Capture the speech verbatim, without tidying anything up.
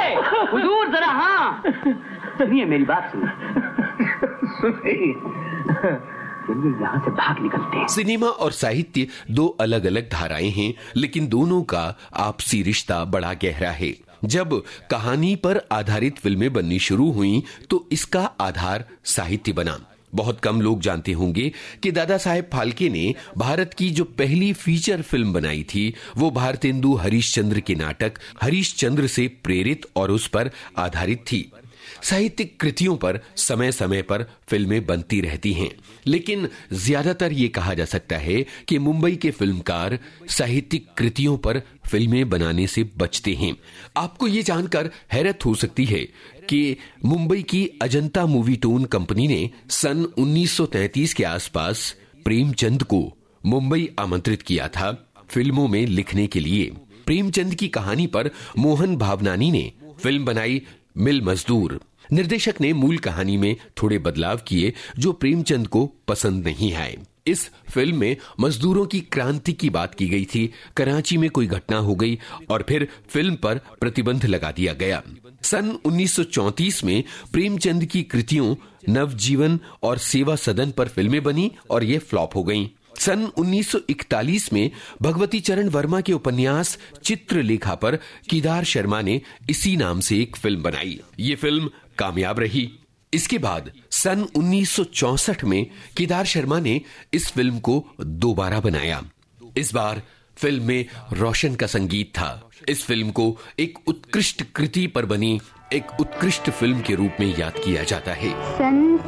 हुजूर जरा, हाँ सुनिए मेरी बात सुनिए, यहाँ से भाग निकलते हैं। सिनेमा और साहित्य दो अलग अलग धाराएं हैं, लेकिन दोनों का आपसी रिश्ता बड़ा गहरा है। जब कहानी पर आधारित फिल्में बननी शुरू हुई तो इसका आधार साहित्य बना। बहुत कम लोग जानते होंगे कि दादा साहेब फाल्के ने भारत की जो पहली फीचर फिल्म बनाई थी वो भारतेंदु हरीशचंद्र के नाटक हरीशचंद्र से प्रेरित और उस पर आधारित थी। साहित्यिक कृतियों पर समय समय पर फिल्में बनती रहती हैं, लेकिन ज्यादातर ये कहा जा सकता है कि मुंबई के फिल्मकार साहित्यिक कृतियों पर फिल्में बनाने से बचते हैं। आपको ये जानकर हैरत हो सकती है कि मुंबई की अजंता मूवी टोन कंपनी ने सन उन्नीस सौ तैंतीस के आसपास प्रेमचंद को मुंबई आमंत्रित किया था फिल्मों में लिखने के लिए। प्रेमचंद की कहानी पर मोहन भावनानी ने फिल्म बनाई मिल मजदूर। निर्देशक ने मूल कहानी में थोड़े बदलाव किए जो प्रेमचंद को पसंद नहीं आए। इस फिल्म में मजदूरों की क्रांति की बात की गई थी। कराची में कोई घटना हो गई और फिर फिल्म पर प्रतिबंध लगा दिया गया। सन उन्नीस सौ चौंतीस में प्रेमचंद की कृतियों नवजीवन और सेवा सदन पर फिल्में बनी और ये फ्लॉप हो गईं। सन उन्नीस सौ इकतालीस में भगवती चरण वर्मा के उपन्यास चित्रलेखा पर केदार शर्मा ने इसी नाम से एक फिल्म बनाई। ये फिल्म कामयाब रही। इसके बाद सन उन्नीस सौ चौसठ में केदार शर्मा ने इस फिल्म को दोबारा बनाया। इस बार फिल्म में रोशन का संगीत था। इस फिल्म को एक उत्कृष्ट कृति पर बनी एक उत्कृष्ट फिल्म के रूप में याद किया जाता है।